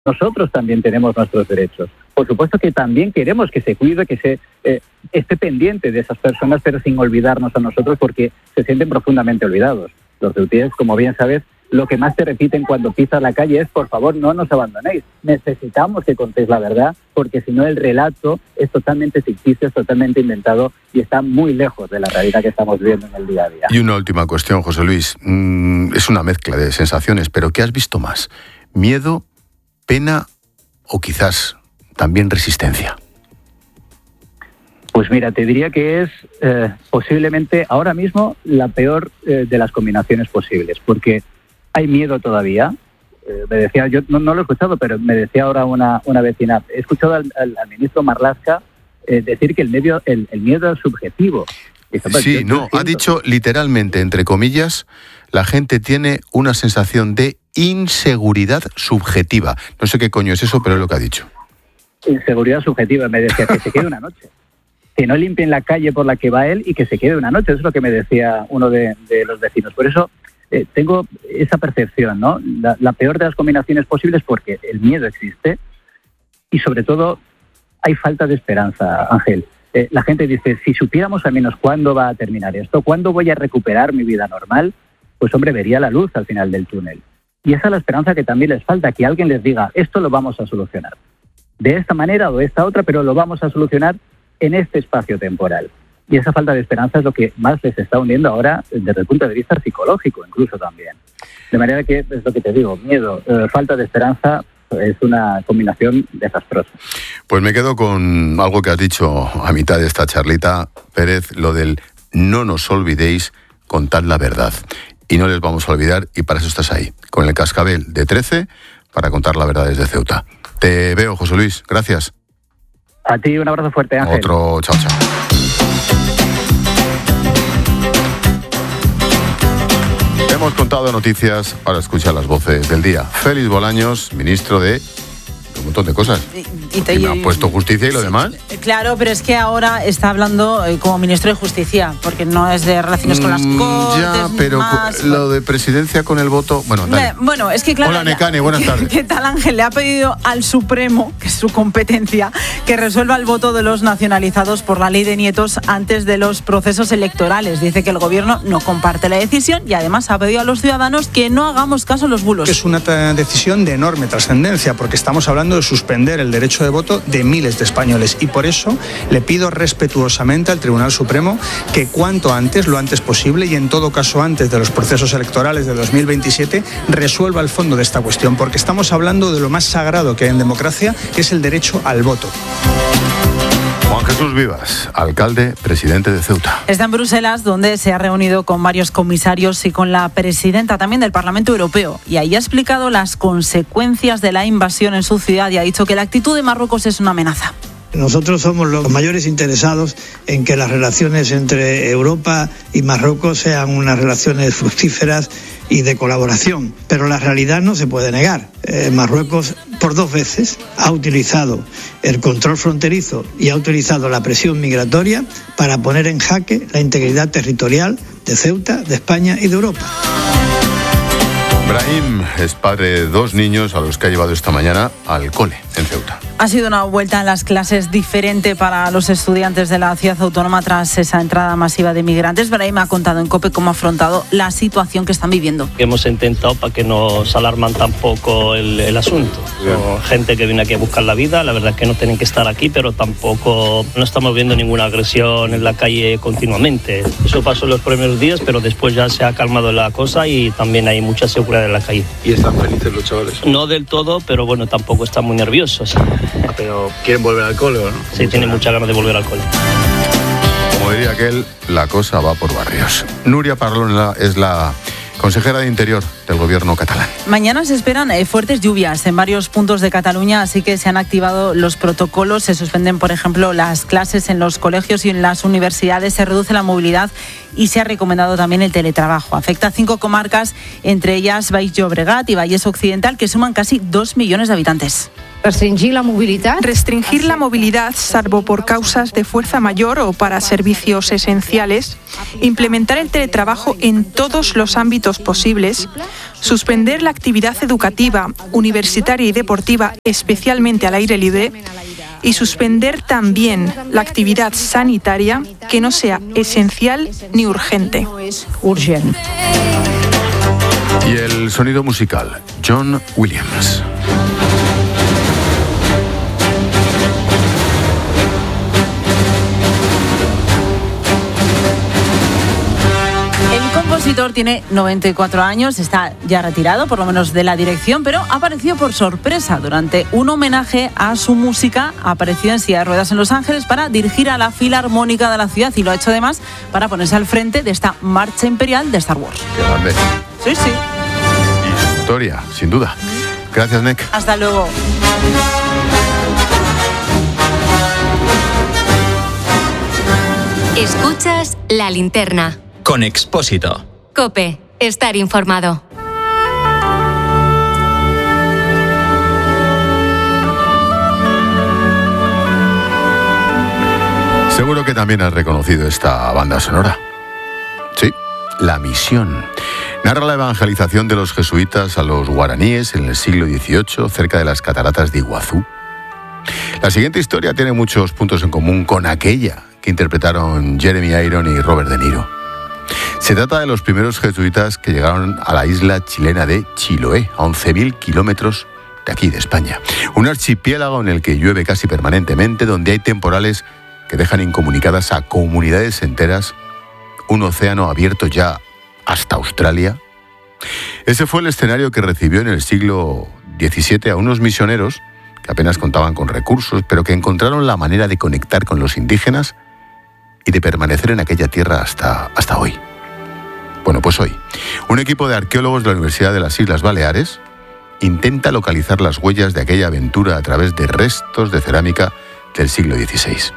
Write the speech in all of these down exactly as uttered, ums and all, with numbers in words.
nosotros también tenemos nuestros derechos. Por supuesto que también queremos que se cuide, que se eh, esté pendiente de esas personas, pero sin olvidarnos a nosotros porque se sienten profundamente olvidados. Los ceutíes, como bien sabes, lo que más te repiten cuando pisas la calle es, por favor, no nos abandonéis. Necesitamos que contéis la verdad, porque si no el relato es totalmente ficticio, es totalmente inventado y está muy lejos de la realidad que estamos viviendo en el día a día. Y una última cuestión, José Luis. Mm, es una mezcla de sensaciones, pero ¿qué has visto más? ¿Miedo, pena o quizás también resistencia? Pues mira, te diría que es eh, posiblemente ahora mismo la peor eh, de las combinaciones posibles, porque hay miedo todavía. Eh, me decía, yo no, no lo he escuchado, pero me decía ahora una, una vecina, he escuchado al, al, al ministro Marlaska eh, decir que el, medio, el, el miedo es subjetivo. Sí, no, ha dicho literalmente, entre comillas, la gente tiene una sensación de inseguridad subjetiva. No sé qué coño es eso, pero es lo que ha dicho. Inseguridad subjetiva, me decía que se quede una noche. Que no limpien la calle por la que va él y que se quede una noche. Eso es lo que me decía uno de, de los vecinos. Por eso eh, tengo esa percepción, ¿no? La, la peor de las combinaciones posibles porque el miedo existe y sobre todo hay falta de esperanza, Ángel. Eh, la gente dice, si supiéramos al menos cuándo va a terminar esto, cuándo voy a recuperar mi vida normal, pues hombre, vería la luz al final del túnel. Y esa es la esperanza que también les falta, que alguien les diga, esto lo vamos a solucionar. De esta manera o de esta otra, pero lo vamos a solucionar en este espacio temporal. Y esa falta de esperanza es lo que más les está hundiendo ahora desde el punto de vista psicológico, incluso también. De manera que, es lo que te digo, miedo, eh, falta de esperanza, es una combinación desastrosa. Pues me quedo con algo que has dicho a mitad de esta charlita, Pérez, lo del no nos olvidéis, contad la verdad. Y no les vamos a olvidar, y para eso estás ahí, con el cascabel de trece, para contar la verdad desde Ceuta. Te veo, José Luis, gracias. A ti un abrazo fuerte, Ángel. Otro, chao, chao. Hemos contado noticias, ahora escucha las voces del día. Félix Bolaños, ministro de un montón de cosas. Y, y, te, y me han puesto justicia y lo sí, demás. Claro, pero es que ahora está hablando eh, como ministro de Justicia, porque no es de relaciones mm, con las Cortes. Ya, pero más, lo de presidencia con el voto... Bueno, dale. Bueno, es que claro... Hola, Necane, buenas tardes. ¿Qué tal, Ángel? Le ha pedido al Supremo, que es su competencia, que resuelva el voto de los nacionalizados por la ley de nietos antes de los procesos electorales. Dice que el gobierno no comparte la decisión y además ha pedido a los ciudadanos que no hagamos caso a los bulos. Es una t- decisión de enorme trascendencia, porque estamos hablando de suspender el derecho de voto de miles de españoles y por eso le pido respetuosamente al Tribunal Supremo que cuanto antes, lo antes posible y en todo caso antes de los procesos electorales de dos mil veintisiete, resuelva el fondo de esta cuestión, porque estamos hablando de lo más sagrado que hay en democracia, que es el derecho al voto. Juan Jesús Vivas, alcalde, presidente de Ceuta. Está en Bruselas, donde se ha reunido con varios comisarios y con la presidenta también del Parlamento Europeo. Y ahí ha explicado las consecuencias de la invasión en su ciudad y ha dicho que la actitud de Marruecos es una amenaza. Nosotros somos los mayores interesados en que las relaciones entre Europa y Marruecos sean unas relaciones fructíferas y de colaboración, pero la realidad no se puede negar. Eh, Marruecos por dos veces ha utilizado el control fronterizo y ha utilizado la presión migratoria para poner en jaque la integridad territorial de Ceuta, de España y de Europa. Brahim es padre de dos niños a los que ha llevado esta mañana al cole en Ceuta. Ha sido una vuelta en las clases diferente para los estudiantes de la ciudad autónoma tras esa entrada masiva de migrantes. Brahim ha contado en COPE cómo ha afrontado la situación que están viviendo. Hemos intentado para que no se alarman tampoco el, el asunto. Son gente que viene aquí a buscar la vida, la verdad es que no tienen que estar aquí, pero tampoco no estamos viendo ninguna agresión en la calle continuamente. Eso pasó en los primeros días, pero después ya se ha calmado la cosa y también hay mucha seguridad en la calle. ¿Y están felices los chavales? No del todo, pero bueno, tampoco están muy nerviosos. Ah, pero ¿quieren volver al cole o no? Sí, tienen muchas ganas de volver al cole. Como diría aquel, la cosa va por barrios. Núria Parlon es la consejera de Interior del gobierno catalán. Mañana se esperan eh, fuertes lluvias en varios puntos de Cataluña, así que se han activado los protocolos. Se suspenden, por ejemplo, las clases en los colegios y en las universidades. Se reduce la movilidad y se ha recomendado también el teletrabajo. Afecta a cinco comarcas, entre ellas Baix Llobregat y Vallès Occidental, que suman casi dos millones de habitantes. Restringir la movilidad. Restringir la movilidad, salvo por causas de fuerza mayor o para servicios esenciales. Implementar el teletrabajo en todos los ámbitos posibles. Suspender la actividad educativa, universitaria y deportiva, especialmente al aire libre. Y suspender también la actividad sanitaria que no sea esencial ni urgente. Urgente. Y el sonido musical, John Williams. El compositor tiene noventa y cuatro años, está ya retirado, por lo menos de la dirección, pero apareció por sorpresa durante un homenaje a su música. Apareció en silla de ruedas en Los Ángeles para dirigir a la Filarmónica de la ciudad y lo ha hecho además para ponerse al frente de esta marcha imperial de Star Wars. Qué grande. Sí, sí. Historia, sin duda. Gracias, Nek. Hasta luego. Escuchas La Linterna. Con Expósito. COPE. Estar informado. Seguro que también has reconocido esta banda sonora. Sí, La Misión. Narra la evangelización de los jesuitas a los guaraníes en el siglo dieciocho, cerca de las cataratas de Iguazú. La siguiente historia tiene muchos puntos en común con aquella que interpretaron Jeremy Irons y Robert De Niro. Se trata de los primeros jesuitas que llegaron a la isla chilena de Chiloé, a once mil kilómetros de aquí, de España. Un archipiélago en el que llueve casi permanentemente, donde hay temporales que dejan incomunicadas a comunidades enteras, un océano abierto ya hasta Australia. Ese fue el escenario que recibió en el siglo diecisiete a unos misioneros que apenas contaban con recursos, pero que encontraron la manera de conectar con los indígenas y de permanecer en aquella tierra hasta, hasta hoy. Bueno, pues hoy, un equipo de arqueólogos de la Universidad de las Islas Baleares intenta localizar las huellas de aquella aventura a través de restos de cerámica del siglo dieciséis.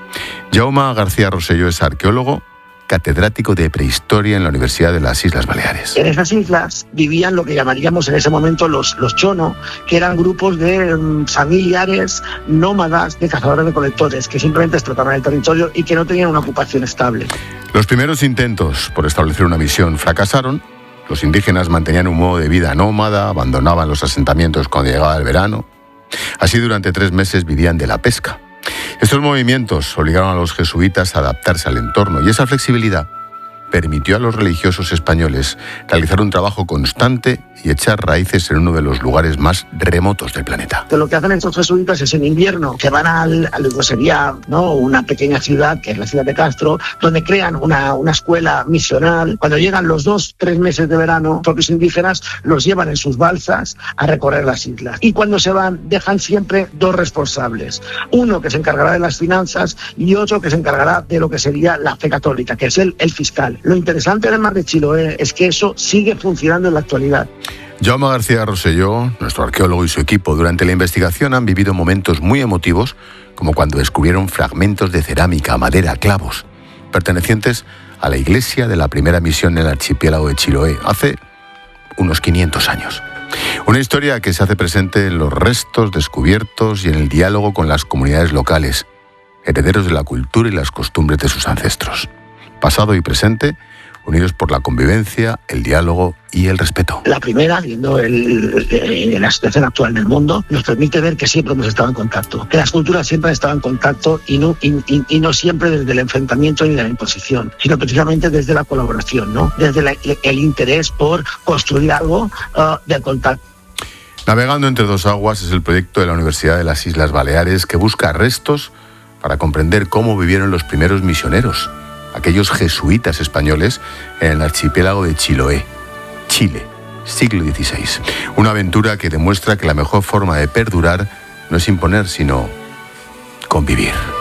Jaume García Rosselló es arqueólogo, catedrático de prehistoria en la Universidad de las Islas Baleares. En esas islas vivían lo que llamaríamos en ese momento los, los chono, que eran grupos de um, familiares nómadas de cazadores-recolectores que simplemente explotaban el territorio y que no tenían una ocupación estable. Los primeros intentos por establecer una misión fracasaron. Los indígenas mantenían un modo de vida nómada, abandonaban los asentamientos cuando llegaba el verano. Así durante tres meses vivían de la pesca. Estos movimientos obligaron a los jesuitas a adaptarse al entorno y esa flexibilidad permitió a los religiosos españoles realizar un trabajo constante y echar raíces en uno de los lugares más remotos del planeta. Lo que hacen estos jesuitas es en invierno que van al, a lo que sería, ¿no?, una pequeña ciudad, que es la ciudad de Castro, donde crean una, una escuela misional. Cuando llegan los dos, tres meses de verano, los propios indígenas los llevan en sus balsas a recorrer las islas. Y cuando se van, dejan siempre dos responsables. Uno que se encargará de las finanzas y otro que se encargará de lo que sería la fe católica, que es el, el fiscal. Lo interesante además de Chiloé es que eso sigue funcionando en la actualidad. Jaume García Rosselló, nuestro arqueólogo, y su equipo durante la investigación han vivido momentos muy emotivos, como cuando descubrieron fragmentos de cerámica, madera, clavos, pertenecientes a la iglesia de la primera misión en el archipiélago de Chiloé, hace unos quinientos años. Una historia que se hace presente en los restos descubiertos y en el diálogo con las comunidades locales, herederos de la cultura y las costumbres de sus ancestros. Pasado y presente, unidos por la convivencia, el diálogo y el respeto. La primera, viendo el, el, la situación actual del mundo, nos permite ver que siempre hemos estado en contacto, que las culturas siempre han estado en contacto y no, y, y, y no siempre desde el enfrentamiento ni de la imposición, sino precisamente desde la colaboración, ¿no?, desde la, el interés por construir algo uh, de contacto. Navegando entre dos aguas es el proyecto de la Universidad de las Islas Baleares que busca restos para comprender cómo vivieron los primeros misioneros, aquellos jesuitas españoles en el archipiélago de Chiloé, Chile, siglo dieciséis. Una aventura que demuestra que la mejor forma de perdurar no es imponer, sino convivir.